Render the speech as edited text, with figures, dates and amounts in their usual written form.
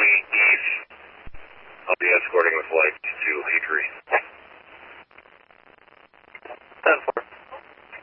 going east. I'll be escorting the flight to Hickory.